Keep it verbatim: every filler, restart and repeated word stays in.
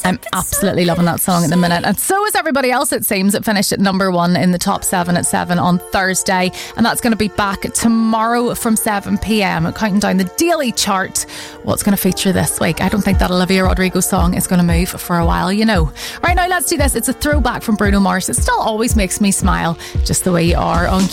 I'm absolutely loving that song at the minute, and so is everybody else, it seems. It finished at number one in the top seven at seven on Thursday, and that's going to be back tomorrow from seven p.m. counting down the daily chart. What's going to feature this week? I don't think that Olivia Rodrigo song is going to move for a while, you know. Right now, let's do this. It's a throwback from Bruno Mars. It still always makes me smile, just the way you are on